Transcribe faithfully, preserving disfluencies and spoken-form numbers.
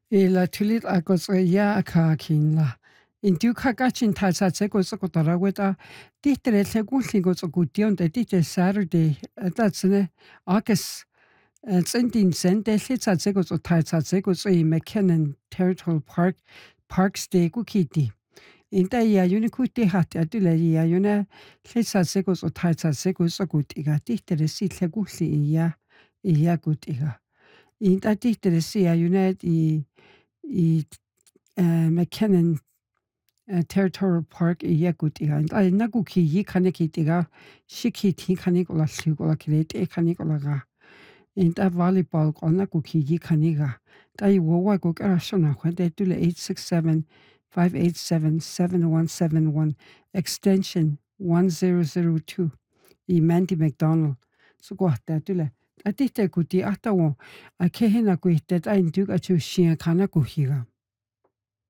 Ila tulit akos ya akakin la. Intiu kakachin talsa tseko tsoko taraweta tihtere tlekulli go tsokution te tihte Saturday tatsene August tsendin sende hlitsa tseko tso talsa tseko tso I McKinnon Territorial Park Parks de kukiti. Inta ya yuni kuti hati atula ya yuna hlitsa tseko tso talsa tseko tso kutiga tihtere si tlekulli iya iya kutiga. Inta tihtere si ya yuna I I uh, McKinnon uh, Territorial Park I yakutiga ai nakuki yi kanekitiga shikiti kanikola shugola kilete kanikola ga inta volleyball kona kuki yi kaniga tai wowa go karashona kwende tule eight six seven, five eight seven, seven one seven one extension one zero zero two I Mandy McDonald sukwata tule atite kuti atawo akehena kuite ta induk achu shia kana kuhiga